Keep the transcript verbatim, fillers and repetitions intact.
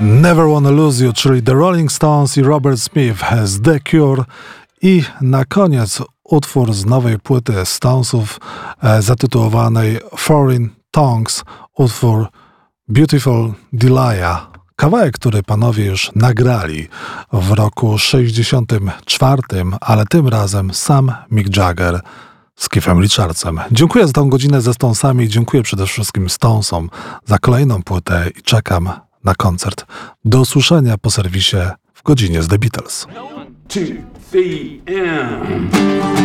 Never Wanna Lose You, czyli The Rolling Stones i Robert Smith z The Cure. I na koniec utwór z nowej płyty Stonesów e, zatytułowanej Foreign Tongues, utwór Beautiful Delia. Kawałek, który panowie już nagrali w roku sześćdziesiątym czwartym, ale tym razem sam Mick Jagger z Keithem Richardsem. Dziękuję za tą godzinę ze Stonesami, dziękuję przede wszystkim Stonesom za kolejną płytę i czekam na koncert. Do usłyszenia po serwisie w godzinie z The Beatles. Two, three, and...